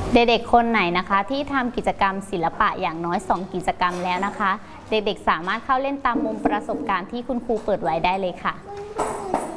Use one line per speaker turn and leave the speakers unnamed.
เด็กๆคนไหนนะคะที่ทำกิจกรรมศิลปะอย่างน้อย2กิจกรรมแล้วนะคะเด็กๆสามารถเข้าเล่นตามมุมประสบการณ์ที่คุณครูเปิดไว้ได้เลยค่ะ